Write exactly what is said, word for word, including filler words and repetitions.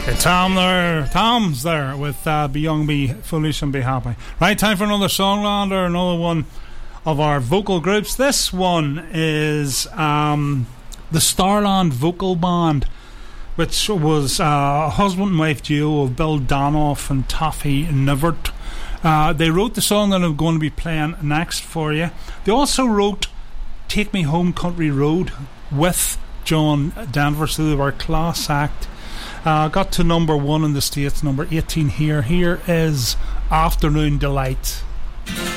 Tom there, Tom's there with uh, Be Young, Be Foolish and Be Happy. Right, time for another Songlander, another one of our vocal groups. This one is um, the Starland Vocal Band, which was uh, a husband and wife duo of Bill Danoff and Taffy Nivert. Uh, they wrote the song that I'm going to be playing next for you. They also wrote Take Me Home Country Road with John Denver, so they were a class act. Uh, got to number one in the States, number eighteen here. Here is Afternoon Delight.